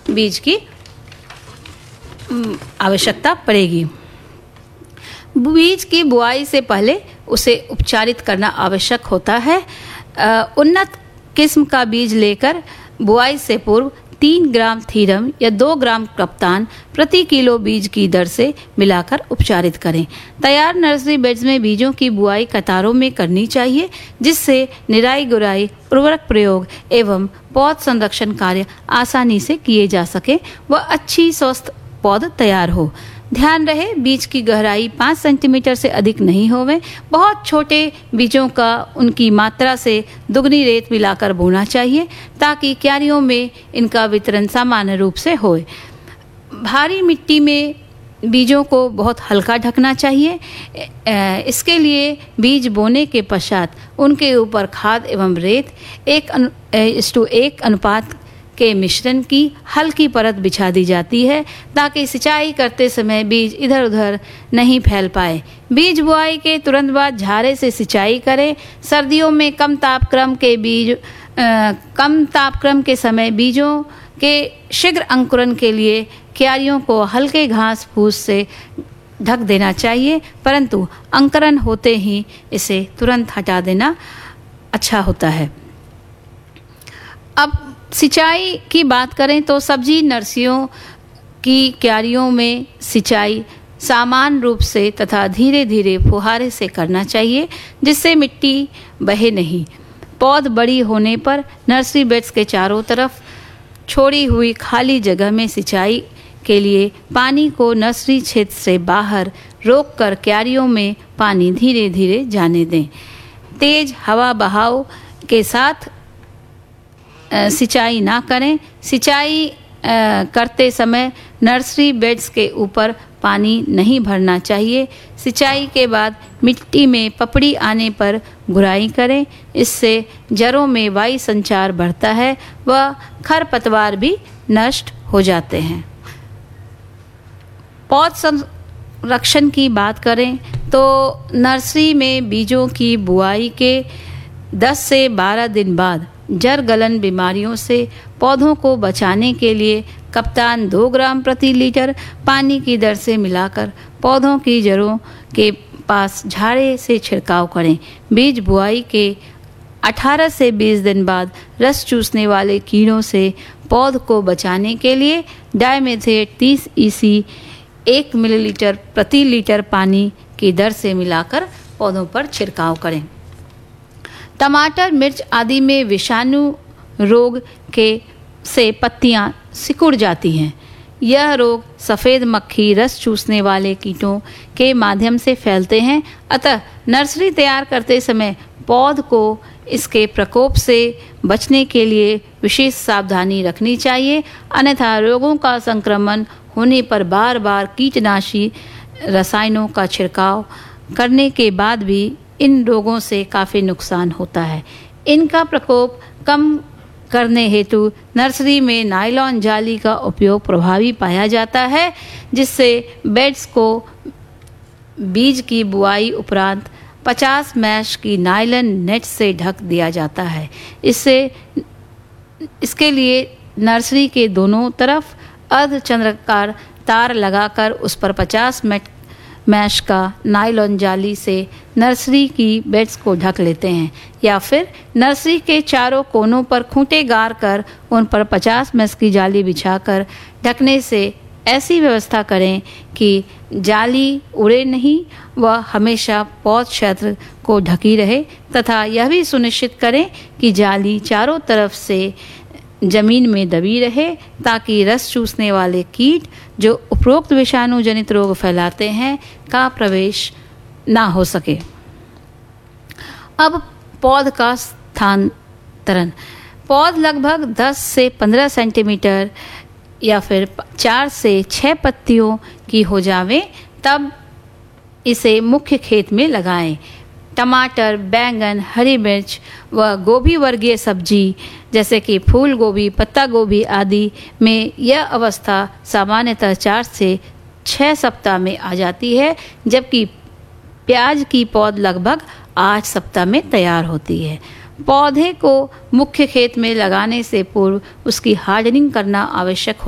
बीज की आवश्यकता पड़ेगी। बीज की बुआई से पहले उसे उपचारित करना आवश्यक होता है। उन्नत किस्म का बीज लेकर बुआई से पूर्व 3 ग्राम थीरम या 2 ग्राम कप्तान प्रति किलो बीज की दर से मिलाकर उपचारित करें। तैयार नर्सरी बेड्स में बीजों की बुआई कतारों में करनी चाहिए, जिससे निराई गुड़ाई, उर्वरक प्रयोग एवं पौध संरक्षण कार्य आसानी से किए जा सके व अच्छी स्वस्थ पौध तैयार हो। ध्यान रहे, बीज की गहराई 5 सेंटीमीटर से अधिक नहीं होवे। बहुत छोटे बीजों का उनकी मात्रा से दुगनी रेत मिलाकर बोना चाहिए, ताकि क्यारियों में इनका वितरण सामान्य रूप से होए। भारी मिट्टी में बीजों को बहुत हल्का ढकना चाहिए। इसके लिए बीज बोने के पश्चात उनके ऊपर खाद एवं रेत 1:1 अनुपात के मिश्रण की हल्की परत बिछा दी जाती है, ताकि सिंचाई करते समय बीज इधर उधर नहीं फैल पाए। बीज बुआई के तुरंत बाद झारे से सिंचाई करें। सर्दियों में कम तापक्रम के समय बीजों के शीघ्र अंकुरण के लिए क्यारियों को हल्के घास फूस से ढक देना चाहिए, परंतु अंकुरण होते ही इसे तुरंत हटा देना अच्छा होता है। अब सिंचाई की बात करें तो सब्जी नर्सरियों की क्यारियों में सिंचाई समान रूप से तथा धीरे धीरे फुहारे से करना चाहिए, जिससे मिट्टी बहे नहीं। पौध बड़ी होने पर नर्सरी बेड्स के चारों तरफ छोड़ी हुई खाली जगह में सिंचाई के लिए पानी को नर्सरी क्षेत्र से बाहर रोककर क्यारियों में पानी धीरे धीरे जाने दें। तेज हवा बहाव के साथ सिंचाई ना करें। सिंचाई करते समय नर्सरी बेड्स के ऊपर पानी नहीं भरना चाहिए। सिंचाई के बाद मिट्टी में पपड़ी आने पर गुड़ाई करें। इससे जड़ों में वायु संचार बढ़ता है व खरपतवार भी नष्ट हो जाते हैं। पौध संरक्षण की बात करें तो नर्सरी में बीजों की बुआई के 10 से 12 दिन बाद जड़ गलन बीमारियों से पौधों को बचाने के लिए कप्तान 2 ग्राम प्रति लीटर पानी की दर से मिलाकर पौधों की जड़ों के पास झाड़े से छिड़काव करें। बीज बुआई के 18 से 20 दिन बाद रस चूसने वाले कीड़ों से पौध को बचाने के लिए डायमेथेट 30 EC 1 मिलीलीटर प्रति लीटर पानी की दर से मिलाकर पौधों पर छिड़काव करें। टमाटर, मिर्च आदि में विषाणु रोग से पत्तियां सिकुड़ जाती हैं। यह रोग सफ़ेद मक्खी, रस चूसने वाले कीटों के माध्यम से फैलते हैं। अतः नर्सरी तैयार करते समय पौध को इसके प्रकोप से बचने के लिए विशेष सावधानी रखनी चाहिए, अन्यथा रोगों का संक्रमण होने पर बार बार कीटनाशी रसायनों का छिड़काव करने के बाद भी इन रोगों से काफ़ी नुकसान होता है। इनका प्रकोप कम करने हेतु नर्सरी में नायलॉन जाली का उपयोग प्रभावी पाया जाता है, जिससे बेड्स को बीज की बुआई उपरांत 50 मैश की नायलॉन नेट से ढक दिया जाता है। इसके लिए नर्सरी के दोनों तरफ अर्धचंद्राकार तार लगाकर उस पर 50 मैश का नायलॉन जाली से नर्सरी की बेड्स को ढक लेते हैं, या फिर नर्सरी के चारों कोनों पर खूंटे गाड़ कर उन पर 50 मैश की जाली बिछाकर ढकने से ऐसी व्यवस्था करें कि जाली उड़े नहीं व हमेशा पौध क्षेत्र को ढकी रहे, तथा यह भी सुनिश्चित करें कि जाली चारों तरफ से जमीन में दबी रहे, ताकि रस चूसने वाले कीट जो उपरोक्त विषाणु जनित रोग फैलाते हैं का प्रवेश ना हो सके। अब पौध का स्थानांतरण। पौध लगभग 10 से 15 सेंटीमीटर या फिर 4 से 6 पत्तियों की हो जावे तब इसे मुख्य खेत में लगाएं। टमाटर, बैंगन, हरी मिर्च व गोभी वर्गीय सब्जी जैसे कि फूल गोभी, पत्ता गोभी आदि में यह अवस्था सामान्यतः 4 से 6 सप्ताह में आ जाती है, जबकि प्याज की पौध लगभग 8 सप्ताह में तैयार होती है। पौधे को मुख्य खेत में लगाने से पूर्व उसकी हार्डनिंग करना आवश्यक